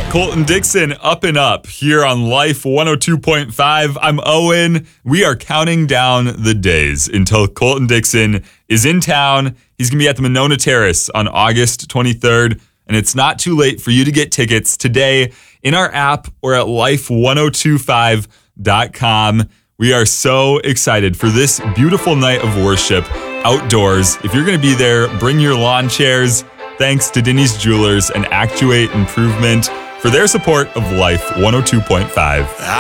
Colton Dixon up and up here on Life 102.5. I'm Owen. We are counting down the days until Colton Dixon is in town. He's going to be at the Monona Terrace on August 23rd, and it's not too late for you to get tickets today in our app or at life1025.com. We are so excited for this beautiful night of worship outdoors. If you're going to be there, bring your lawn chairs. Thanks to Denny's Jewelers and Actuate Improvement for their support of Life 102.5.